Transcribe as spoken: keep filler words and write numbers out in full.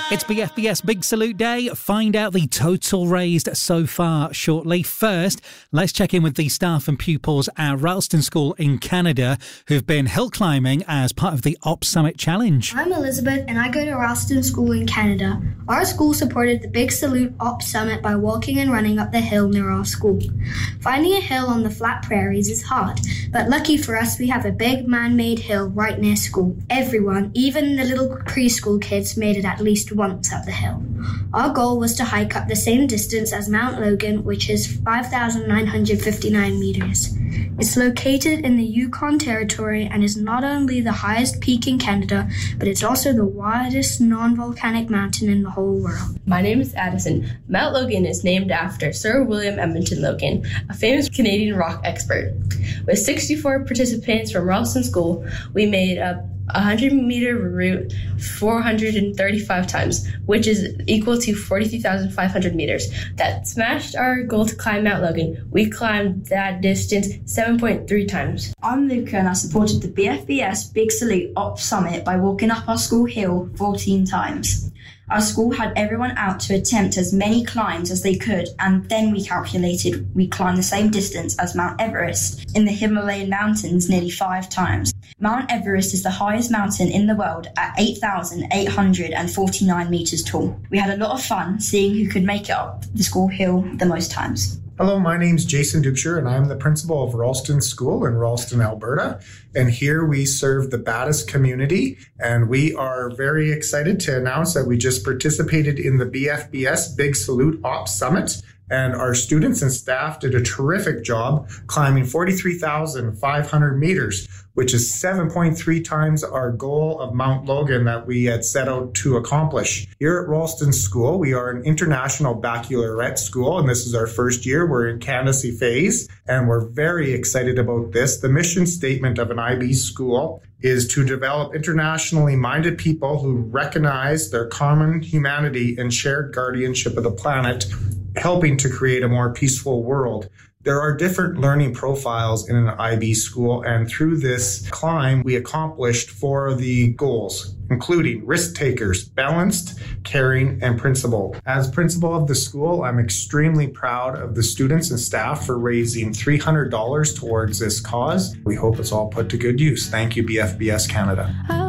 It's B F B S Big Salute Day. Find out the total raised so far shortly. First, let's check in with the staff and pupils at Ralston School in Canada who've been hill climbing as part of the Op Summit Challenge. I'm Elizabeth and I go to Ralston School in Canada. Our school supported the Big Salute Op Summit by walking and running up the hill near our school. Finding a hill on the flat prairies is hard, but lucky for us we have a big man-made hill right near school. Everyone, even the little preschool kids, made it at least once up the hill. Our goal was to hike up the same distance as Mount Logan, which is five thousand nine hundred fifty-nine meters. It's located in the Yukon Territory and is not only the highest peak in Canada, but it's also the widest non-volcanic mountain in the whole world. My name is Addison. Mount Logan is named after Sir William Edmonton Logan, a famous Canadian rock expert. With sixty-four participants from Ralston School, we made up a one hundred meter route four hundred thirty-five times, which is equal to forty-three thousand five hundred meters. That smashed our goal to climb Mount Logan. We climbed that distance seven point three times. I'm Luca and I supported the B F B S Big Salute Op Summit by walking up our school hill fourteen times. Our school had everyone out to attempt as many climbs as they could, and then we calculated we climbed the same distance as Mount Everest in the Himalayan mountains nearly five times. Mount Everest is the highest mountain in the world at eight thousand eight hundred forty-nine meters tall. We had a lot of fun seeing who could make it up the school hill the most times. Hello, my name's Jason Dubscher, and I'm the principal of Ralston School in Ralston, Alberta. And here we serve the Battis community, and we are very excited to announce that we just participated in the B F B S Big Salute Op Summit. And our students and staff did a terrific job climbing forty-three thousand five hundred meters, which is seven point three times our goal of Mount Logan that we had set out to accomplish. Here at Ralston School, we are an international baccalaureate school, and this is our first year. We're in candidacy phase, and we're very excited about this. The mission statement of an I B school is to develop internationally minded people who recognize their common humanity and shared guardianship of the planet, helping to create a more peaceful world. There are different learning profiles in an I B school, and through this climb, we accomplished four of the goals, including risk takers, balanced, caring, and principled. As principal of the school, I'm extremely proud of the students and staff for raising three hundred dollars towards this cause. We hope it's all put to good use. Thank you, B F B S Canada.